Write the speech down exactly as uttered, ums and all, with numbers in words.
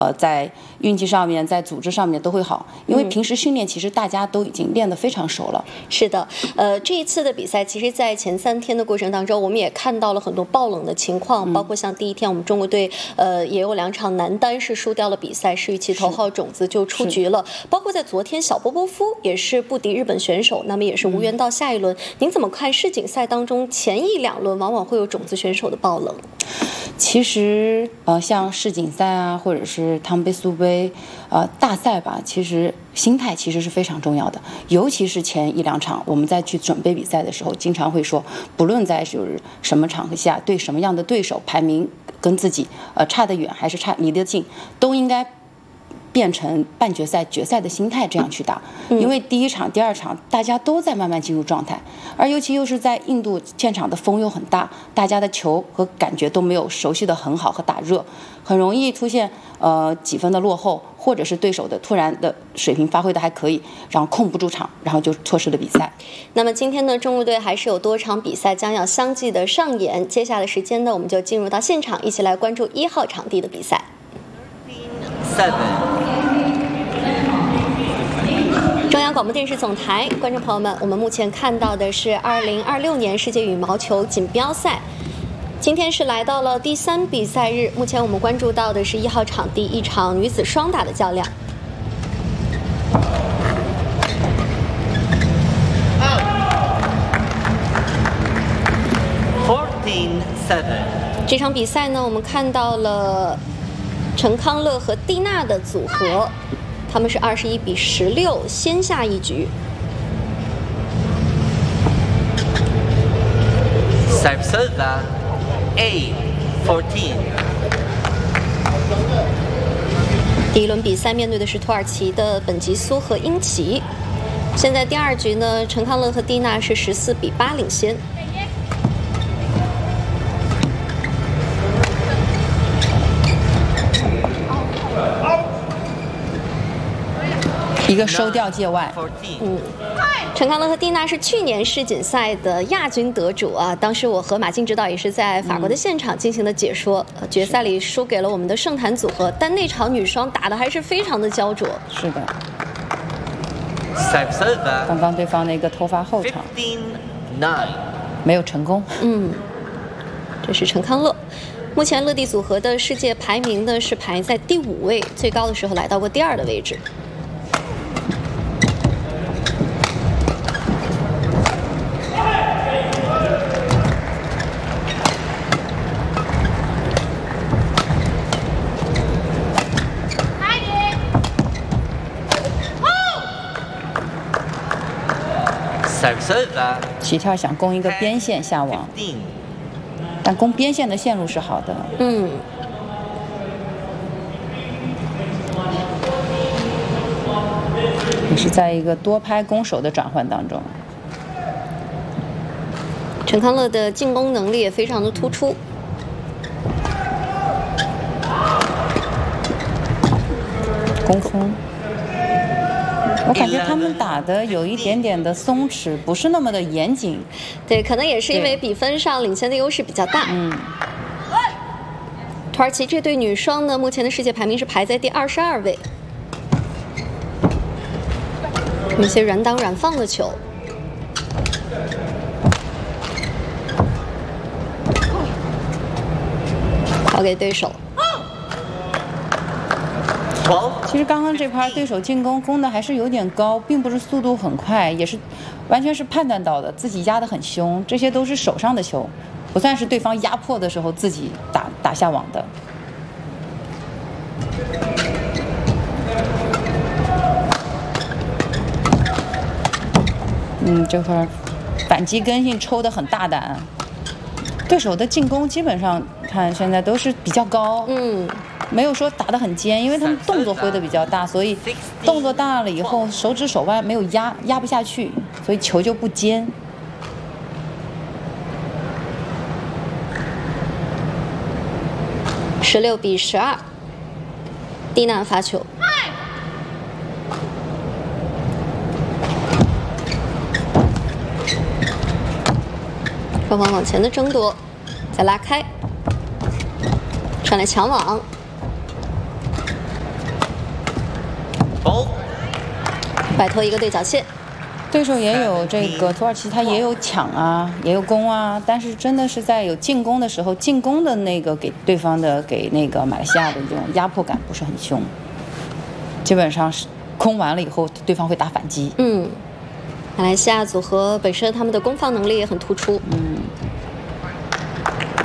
呃，在运气上面，在组织上面都会好，因为平时训练其实大家都已经练得非常熟了。 嗯、是的，呃，这一次的比赛，其实，在前三天的过程当中，我们也看到了很多爆冷的情况，嗯、包括像第一天我们中国队，呃，也有两场男单是输掉了比赛，施雨琦头号种子就出局了。包括在昨天，小波波夫也是不敌日本选手，那么也是无缘到下一轮。嗯、您怎么看世锦赛当中前一两轮往往会有种子选手的爆冷？ 其实，呃，像世锦赛啊，或者是汤杯、苏杯，呃，大赛吧，其实心态其实是非常重要的。尤其是前一两场，我们在去准备比赛的时候，经常会说，不论在就是什么场合下，对什么样的对手，排名跟自己呃差得远还是差离得近，都应该变成半决赛、决赛的心态这样去打。因为第一场、第二场大家都在慢慢进入状态，而尤其又是在印度现场的风又很大，大家的球和感觉都没有熟悉的很好和打热，很容易出现呃几分的落后，或者是对手的突然的水平发挥的还可以，然后控不住场，然后就错失了比赛。 那么今天呢，中国队还是有多场比赛将要相继的上演，接下来的时间呢，我们就进入到现场，一起来关注一号场地的比赛。中央广播电视总台，观众朋友们，我们目前看到的是二零二六年世界羽毛球锦标赛。今天是来到了第三比赛日，目前我们关注到的是一号场地一场女子双打的较量。这场比赛呢，我们看到了陈康乐和蒂娜的组合。他们是二十一比十六先下一局。 Savsova A fourteen。 第一轮比赛面对的是土耳其的本吉苏和英奇。现在第二局呢，陈康乐和蒂娜是十四比八领先。 一个收掉界外。 嗯，陈康乐和蒂娜是去年世锦赛的亚军得主啊。当时我和马竞指导也是在法国的现场进行了解说。嗯、决赛里输给了我们的圣坛组合，但那场女双打得还是非常的焦灼。 是的。刚刚对方那个头发后场没有成功。 嗯，这是陈康乐。目前乐蒂组合的世界排名呢是排在第五位，最高的时候来到过第二的位置。 起跳想攻一个边线下网，但攻边线的线路是好的。 嗯。 也是在一个多拍攻守的转换当中。 陈康乐的进攻能力也非常的突出。 攻锋。我感觉他们打的有一点点的松弛，不是那么的严谨。 对，可能也是因为比分上领先的优势比较大。 嗯。 土耳其这对女双呢，目前的世界排名是排在第二十二位。有些软挡软放的球。抛给对手。 其实刚刚这盘对手进攻攻的还是有点高，并不是速度很快，也是完全是判断到的，自己压得很凶，这些都是手上的球，不算是对方压迫的时候自己打打下网的。嗯，这块反击跟进抽得很大胆，对手的进攻基本上看现在都是比较高。 嗯。 没有说打得很尖，因为他们动作挥得比较大，所以动作大了以后手指手腕没有压压不下去，所以球就不尖。 十六比十二，蒂娜发球。双方往前的争夺，再拉开，上来抢网。 Ball. 摆脱一个对角线。 对手也有这个土耳其，他也有抢啊，也有攻啊，但是真的是在有进攻的时候，进攻的那个给对方的给那个马来西亚的这种压迫感不是很凶，基本上是攻完了以后，对方会打反击。 嗯，马来西亚组合本身他们的攻防能力也很突出。 嗯。